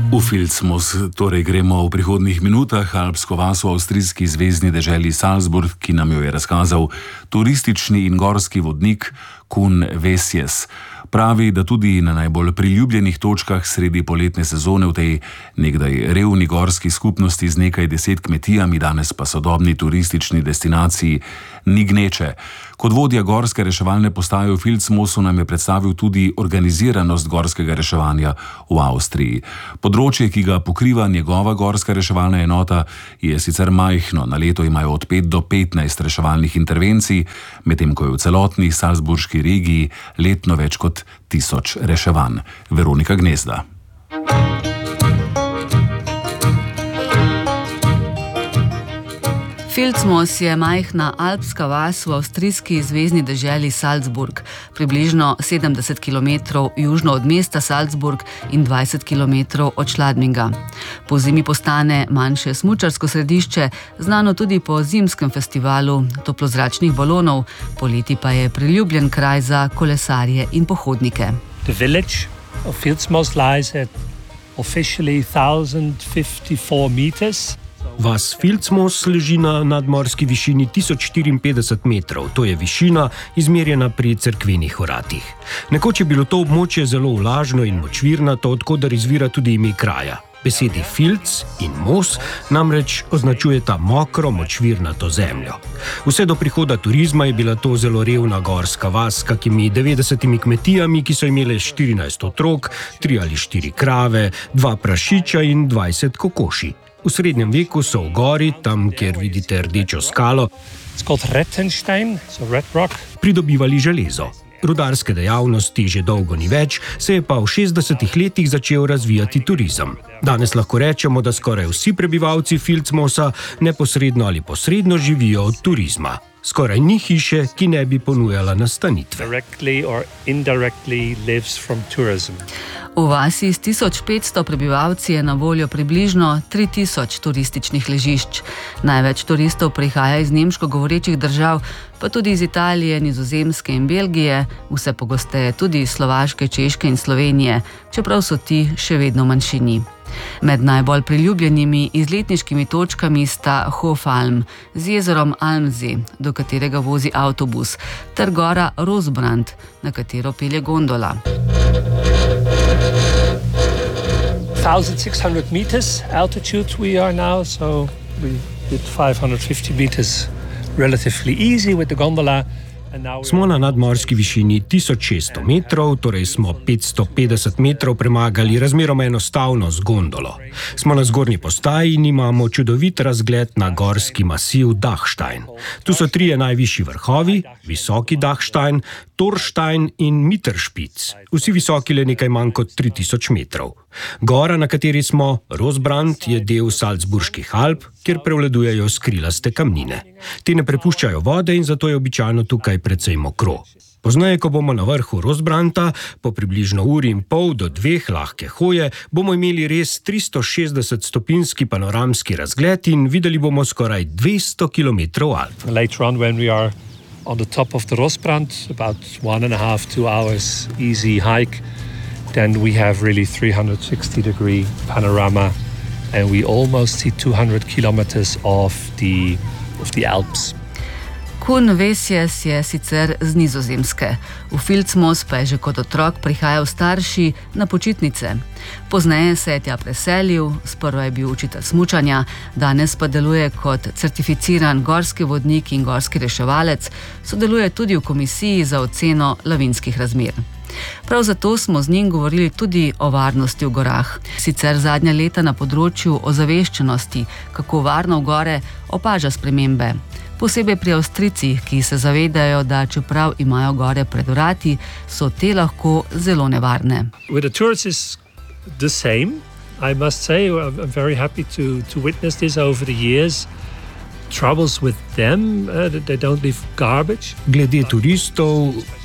V Filzmoos torej gremo v prihodnjih minutah. Alpsko vas v avstrijski zvezni deželi Salzburg, ki nam jo je razkazal turistični in gorski vodnik Koen Wesjes. Pravi, da tudi na najbolj priljubljenih točkah sredi poletne sezone v tej nekdaj revni gorski skupnosti z nekaj 10 kmetijami, danes pa sodobni turistični destinaciji, ni gneče. Kot vodja gorske reševalne postaje v Filzmoosu nam je predstavil tudi organiziranost gorskega reševanja v Avstriji. Področje, ki ga pokriva njegova gorska reševalna enota, je sicer majhno. Na leto imajo od 5 do 15 reševalnih intervencij, medtem ko je v celotni salzburški regiji letno več kot 1000 reševanj. Veronika Gnezda. Filzmoos je majhna alpska vas v avstrijski zvezni deželi Salzburg, približno 70 km južno od mesta Salzburg in 20 km od Schladminga. Po zimi postane manjše smučarsko središče, znano tudi po zimskem festivalu toplozračnih balonov, poleti pa je priljubljen kraj za kolesarje in pohodnike. The village of Filzmoos lies at officially 1054 meters. Vas Filzmoos leži na nadmorski višini 1054 metrov, to je višina izmerjena pri cerkvenih vratih. Nekoč je bilo to območje zelo vlažno in močvirnato, od koder izvira tudi ime kraja. Besedi filc in mos namreč označujeta mokro, močvirnato zemljo. Vse do prihoda turizma je bila to zelo revna gorska vas s kakimi 90 kmetijami, ki so imele 14 otrok, 3 ali 4 krave, 2 prašiča in 20 kokoši. V srednjem veku so v gori, tam, kjer vidite rdečo skalo, pridobivali železo. Rudarske dejavnosti že dolgo ni več, se je pa v 60 letih začel razvijati turizem. Danes lahko rečemo, da skoraj vsi prebivalci Filzmoosa neposredno ali posredno živijo od turizma. Skoraj ni hiše, ki ne bi ponujala nastanitve. V vasi s 1500 prebivalci je na voljo približno 3000 turističnih ležišč. Največ turistov prihaja iz nemško govorečih držav, pa tudi iz Italije, Nizozemske in Belgije, vse pogosteje tudi iz Slovaške, Češke in Slovenije, čeprav so ti še vedno manjšini. Med najbolj priljubljenimi izletniškimi točkami sta Hofalm z jezerom Almsee, do katerega vozi avtobus, ter gora Rosbrand, na katero pelje gondola. 1600 meters altitude we are now, so we did 550 meters relatively easy with the gondola. Smo na nadmorski višini 1600 metrov, torej smo 550 metrov premagali razmeroma enostavno z gondolo. Smo na zgornji postaji in imamo čudovit razgled na gorski masiv Dachstein. Tu so 3 najvišji vrhovi, visoki Dachstein, Torstein in Mitterspitz, vsi visoki le nekaj manj kot 3000 metrov. Gora, na kateri smo, Rosbrand, je del Salzburških Alp, kjer prevladujejo skrilaste kamnine. Te ne prepuščajo vode in zato je običajno tukaj precej mokro. Pozneje, ko bomo na vrhu Rosbranda, po približno 1,5 do 2 lahke hoje, bomo imeli res 360-stopinski panoramski razgled in videli bomo skoraj 200 km Alp. Later on, when we are on the top of the Rosbrand, about 1.5–2 hours easy hike, then we have really 360-degree panorama and we almost see 200 kilometers of the Alps. Koen Wesjes je sicer z Nizozemske. V Filzmoos pa je že kot otrok prihajal starši na počitnice. Pozneje se je tja preselil, sprva je bil učitelj smučanja, danes pa deluje kot certificiran gorski vodnik in gorski reševalec, sodeluje tudi v komisiji za oceno lavinskih razmer. Prav zato smo z njim govorili tudi o varnosti v gorah. Sicer zadnja leta na področju ozaveščenosti, kako varno v gore, opaža spremembe. Posebej pri Avstrijcih, ki se zavedajo, da čeprav imajo gore pred vrati, so te lahko zelo nevarne. With the tourists is the same. I must say I'm very happy to witness this over the years. Troubles with them, they don't leave garbage. Glede turistov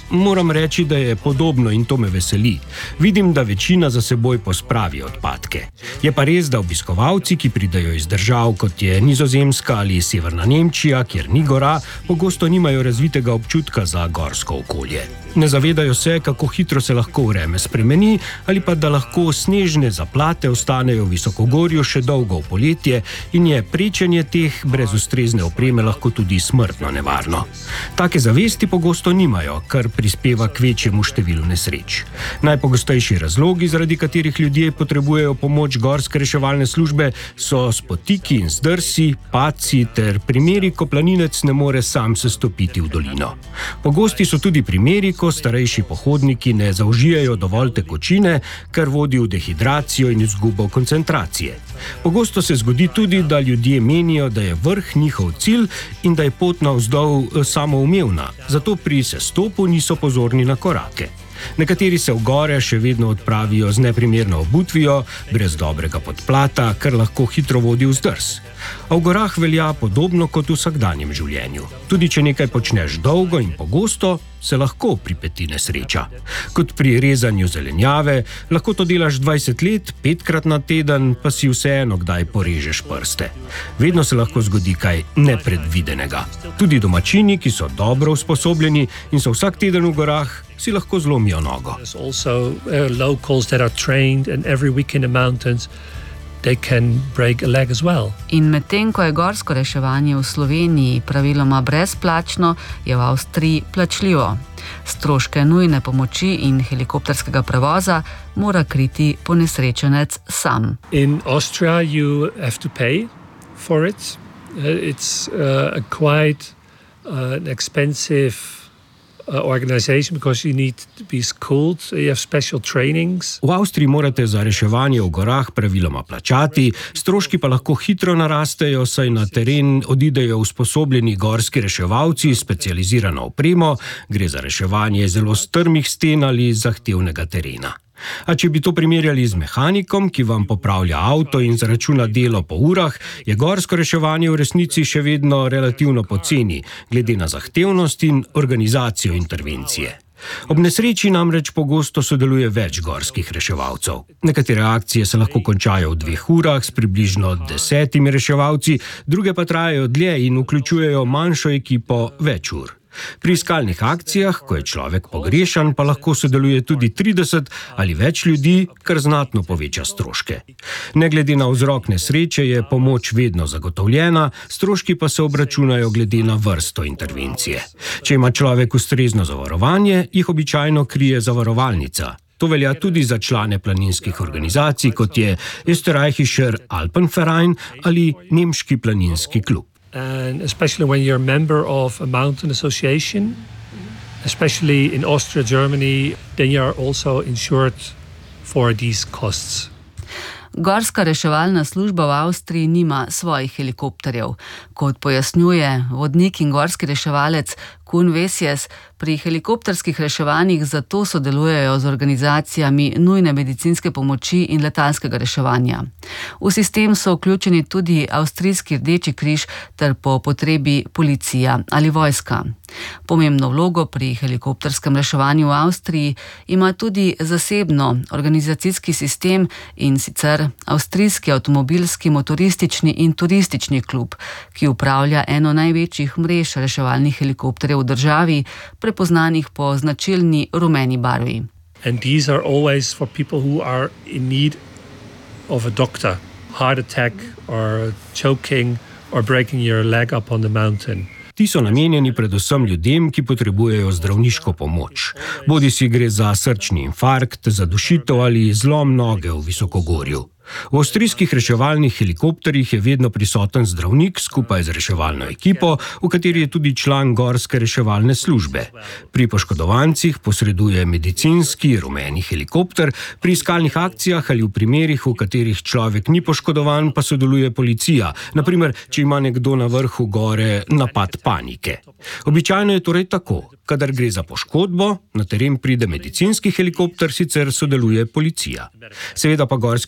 Moram reči, da je podobno in to me veseli. Vidim, da večina za seboj pospravi odpadke. Je pa res, da obiskovalci, ki pridejo iz držav, kot je Nizozemska ali Severna Nemčija, kjer ni gora, pogosto nimajo razvitega občutka za gorsko okolje. Ne zavedajo se, kako hitro se lahko vreme spremeni ali pa da lahko snežne zaplate ostanejo v visokogorju še dolgo v poletje in je prečenje teh brez ustrezne opreme lahko tudi smrtno nevarno. Take zavesti pogosto nimajo, kar prispeva k večjemu številu nesreč. Najpogostejši razlogi, zaradi katerih ljudje potrebujejo pomoč gorske reševalne službe, so spotiki in zdrsi, padci ter primeri, ko planinec ne more sam sestopiti v dolino. Pogosti so tudi primeri, ko starejši pohodniki ne zaužijejo dovolj tekočine, kar vodi v dehidracijo in izgubo koncentracije. Pogosto se zgodi tudi, da ljudje menijo, da je vrh njihov cilj in da je pot navzdol samoumevna, zato pri sestopu niso pozorni na korake. Nekateri se v gore še vedno odpravijo z neprimerno obutvijo, brez dobrega podplata, kar lahko hitro vodi v zdrs. A v gorah velja podobno kot v vsakdanjem življenju. Tudi če nekaj počneš dolgo in pogosto, se lahko pripeti nesreča. Kot pri rezanju zelenjave, lahko to delaš 20 let, 5-krat na teden, pa si vseeno kdaj porežeš prste. Vedno se lahko zgodi kaj nepredvidenega. Tudi domačini, ki so dobro usposobljeni in so vsak teden v gorah, si lahko zlomijo nogo. They can break a leg as well. In medtem ko je gorsko reševanje v Sloveniji praviloma brezplačno, je v Avstriji plačljivo. Stroške nujne pomoči in helikopterskega prevoza mora kriti ponesrečenec sam. In Austria you have to pay for it. It's quite an expensive organization because you need to be schooled, you have special trainings. V Avstriji morate za reševanje v gorah praviloma plačati, stroški pa lahko hitro narastejo, saj na teren odidejo usposobljeni gorski reševalci s specializirano opremo, gre za reševanje zelo strmih sten ali zahtevnega terena. A če bi to primerjali z mehanikom, ki vam popravlja avto in zaračuna delo po urah, je gorsko reševanje v resnici še vedno relativno poceni, glede na zahtevnost in organizacijo intervencije. Ob nesreči namreč pogosto sodeluje več gorskih reševalcev. Nekatere akcije se lahko končajo v 2 urah s približno 10 reševalci, druge pa trajajo dlje in vključujejo manjšo ekipo več ur. Pri iskalnih akcijah, ko je človek pogrešan, pa lahko sodeluje tudi 30 ali več ljudi, kar znatno poveča stroške. Ne glede na vzrok nesreče je pomoč vedno zagotovljena, stroški pa se obračunajo glede na vrsto intervencije. Če ima človek ustrezno zavarovanje, jih običajno krije zavarovalnica. To velja tudi za člane planinskih organizacij, kot je Österreichischer Alpenverein ali Nemški planinski klub. And especially when you're a member of a mountain association, especially in Austria, Germany, then you are also insured for these costs. Gorska reševalna služba v Avstriji nima svojih helikopterjev. Kot pojasnjuje vodnik in gorski reševalec Kun Vesjes, pri helikopterskih reševanjih zato sodelujejo z organizacijami nujne medicinske pomoči in letalskega reševanja. V sistem so vključeni tudi Avstrijski Rdeči križ ter po potrebi policija ali vojska. Pomembno vlogo pri helikopterskem reševanju v Avstriji ima tudi zasebno organizacijski sistem, in sicer Avstrijski avtomobilski motoristični in turistični klub, ki upravlja eno največjih mrež reševalnih helikopterjev v državi, prepoznanih po značilni rumeni barvi. And these are always for people who are in need of a doctor, heart attack or choking or breaking your leg up on the mountain. Ti so namenjeni predvsem ljudem, ki potrebujejo zdravniško pomoč. Bodisi gre za srčni infarkt, zadušitev ali zlom noge v visokogorju. V avstrijskih reševalnih helikopterjih je vedno prisoten zdravnik skupaj z reševalno ekipo, v kateri je tudi član gorske reševalne službe. Pri poškodovancih posreduje medicinski rumeni helikopter, pri iskalnih akcijah ali v primerih, v katerih človek ni poškodovan, pa sodeluje policija, naprimer, če ima nekdo na vrhu gore napad panike. Običajno je torej tako. Kadar gre za poškodbo, na teren pride medicinski helikopter, sicer sodeluje policija. Seveda pa gorski reševalci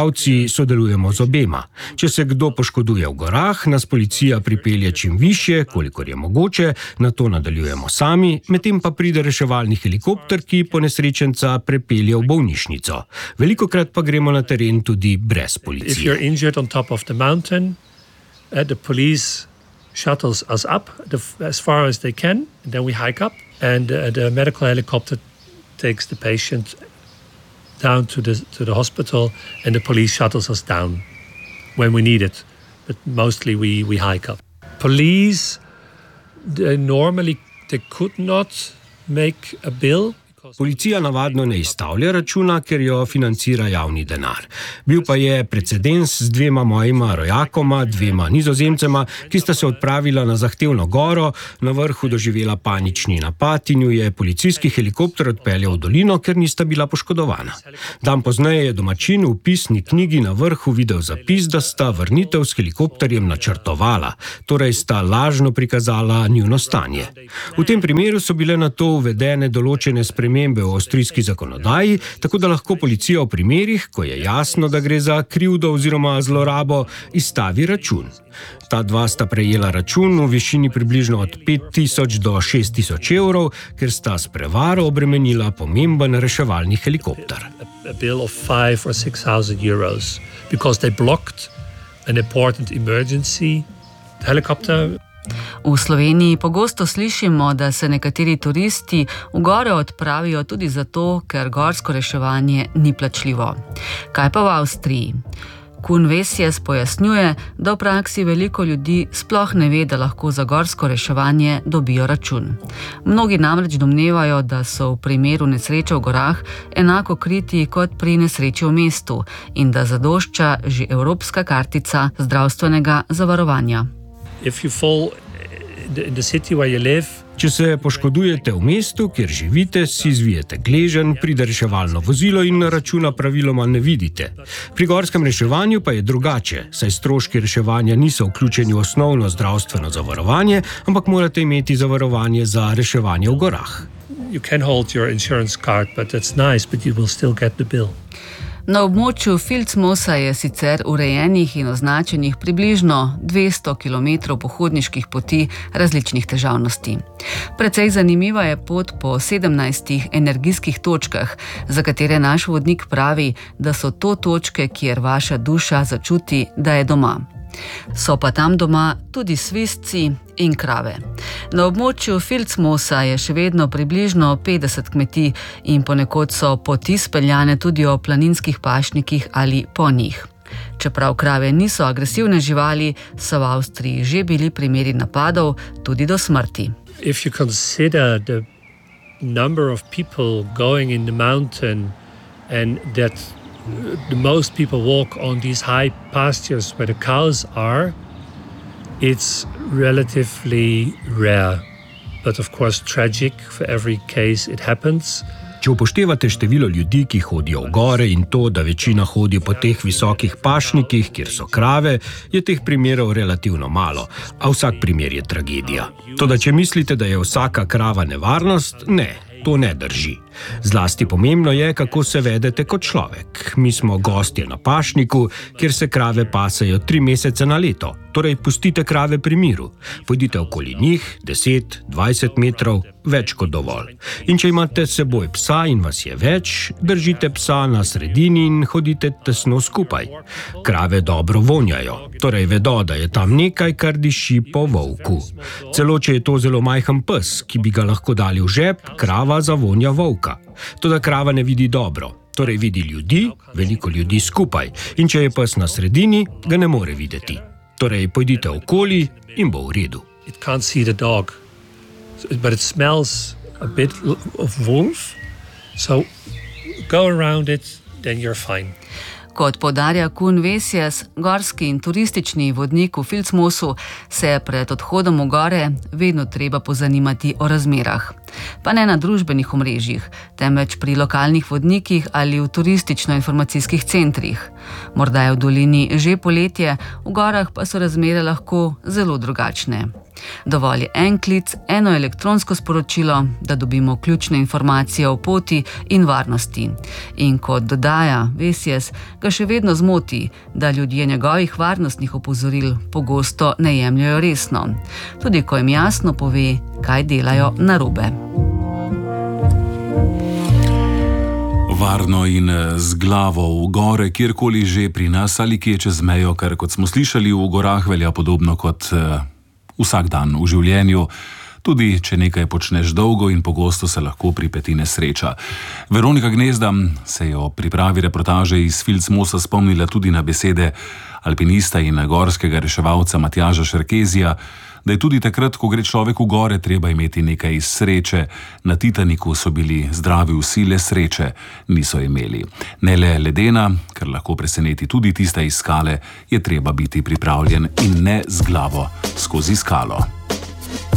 reševalci sodelujemo z obema. Če se kdo poškoduje v gorah, nas policija pripelje čim višje, kolikor je mogoče, nato nadaljujemo sami, medtem pa pride reševalni helikopter, ki ponesrečenca prepelje v bolnišnico. Velikokrat pa gremo na teren tudi brez policije. If you're injured on top of the mountain, the police shuttles us up as far as they can, and then we hike up, and the medical helicopter takes the patient down to the hospital, and the police shuttles us down when we need it. But mostly we hike up. Police, normally they could not make a bill. Policija navadno ne izstavlja računa, ker jo financira javni denar. Bil pa je precedens z 2 mojima rojakoma, 2 Nizozemcema, ki sta se odpravila na zahtevno goro, na vrhu doživela panični napad in ju je policijski helikopter odpeljal v dolino, ker nista bila poškodovana. Dan pozneje je domačin v pisni knjigi na vrhu videl zapis, da sta vrnitev s helikopterjem načrtovala, torej sta lažno prikazala njuno stanje. V tem primeru so bile nato uvedene določene spremembe v avstrijski zakonodaji, tako da lahko policija v primerih, ko je jasno, da gre za krivdo oziroma zlorabo, izstavi račun. Ta 2 sta prejela račun v višini približno od 5.000 do 6.000 evrov, ker sta s prevaro obremenila pomemben reševalni helikopter. A bill of 5,000 or 6,000 euros because they blocked an important emergency helicopter. V Sloveniji pogosto slišimo, da se nekateri turisti v gore odpravijo tudi zato, ker gorsko reševanje ni plačljivo. Kaj pa v Avstriji? Kun Vesjes pojasnjuje, da v praksi veliko ljudi sploh ne ve, da lahko za gorsko reševanje dobijo račun. Mnogi namreč domnevajo, da so v primeru nesreče v gorah enako kriti kot pri nesreči v mestu in da zadošča že evropska kartica zdravstvenega zavarovanja. If you fall in the city where you live, Če se poškodujete v mestu, kjer živite, si zvijete gleženj, pride reševalno vozilo in računa praviloma ne vidite. Pri gorskem reševanju pa je drugače, saj stroški reševanja niso vključeni v osnovno zdravstveno zavarovanje, ampak morate imeti zavarovanje za reševanje v gorah. You can hold your insurance card, but that's nice, but you will still get the bill. Na območju Filzmosa je sicer urejenih in označenih približno 200 km pohodniških poti različnih težavnosti. Precej zanimiva je pot po 17 energijskih točkah, za katere naš vodnik pravi, da so to točke, kjer vaša duša začuti, da je doma. So pa tam doma tudi svizci in krave. Na območju Filzmosa je še vedno približno 50 kmetij in ponekod so poti speljane tudi o planinskih pašnikih ali po njih. Čeprav krave niso agresivne živali, so v Avstriji že bili primeri napadov tudi do smrti. If you consider the number of people going in the mountain and that the most people walk on these high pastures where the cows are, it's relatively rare, but of course tragic. For every case it happens. Če upoštevate število ljudi, ki hodijo v gore in to, da večina hodi po teh visokih pašnikih, kjer so krave, je teh primerov relativno malo, a vsak primer je tragedija. Toda če mislite, da je vsaka krava nevarnost, ne. To ne drži. Zlasti pomembno je, kako se vedete kot človek. Mi smo gostje na pašniku, kjer se krave pasejo 3 mesece na leto. Torej, pustite krave pri miru. Pojdite okoli njih 10, 20 metrov, več kot dovolj. In če imate s seboj psa in vas je več, držite psa na sredini in hodite tesno skupaj. Krave dobro vonjajo, torej vedo, da je tam nekaj, kar diši po volku. Celo če je to zelo majhen pes, ki bi ga lahko dali v žep, krava zavonja volka. Toda krava ne vidi dobro, torej vidi ljudi, veliko ljudi skupaj. In če je pes na sredini, ga ne more videti. Torej, pojdite okoli in bo v redu. It can't see the dog, but it smells a bit of wolf, so go around it, then you're fine. Kot poudarja Kun Vesjes, gorski in turistični vodnik v Filzmosu, se je pred odhodom v gore vedno treba pozanimati o razmerah. Pa ne na družbenih omrežjih, temveč pri lokalnih vodnikih ali v turistično-informacijskih centrih. Morda je v dolini že poletje, v gorah pa so razmere lahko zelo drugačne. Dovolj je en klic, eno elektronsko sporočilo, da dobimo ključne informacije o poti in varnosti. In kot dodaja Vesies, ga še vedno zmoti, da ljudje njegovih varnostnih opozoril pogosto ne jemljajo resno, tudi ko jim jasno pove, kaj delajo narobe. Varno in z glavo v gore, kjerkoli že pri nas ali kje čez mejo, ker kot smo slišali, v gorah velja podobno kot vsak dan v življenju. Tudi, če nekaj počneš dolgo in pogosto se lahko pripeti nesreča. Veronika Gnezda se je o pripravi reportaže iz Filcmosa spomnila tudi na besede alpinista in gorskega reševalca Matjaža Šerkezija, da je tudi takrat, ko gre človek v gore, treba imeti nekaj sreče. Na Titaniku so bili zdravi vsi, le sreče niso imeli. Ne le ledena, ker lahko preseneti tudi tista iz skale, je treba biti pripravljen in ne z glavo skozi skalo.